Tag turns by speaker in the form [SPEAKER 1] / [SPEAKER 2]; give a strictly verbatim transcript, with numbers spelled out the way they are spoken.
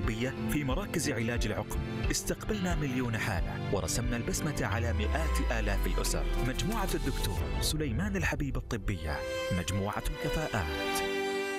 [SPEAKER 1] الطبية في مراكز علاج العقم استقبلنا مليون حالة ورسمنا البسمة على مئات آلاف الأسر. مجموعة الدكتور سليمان الحبيب الطبية، مجموعة كفاءات.